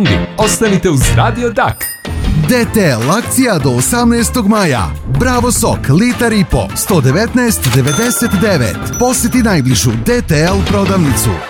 Ostanite uz Radio Dak. DTL akcija do 18. maja. Bravo sok, litar i po, 119,99. Posjeti najbližu DTL prodavnicu.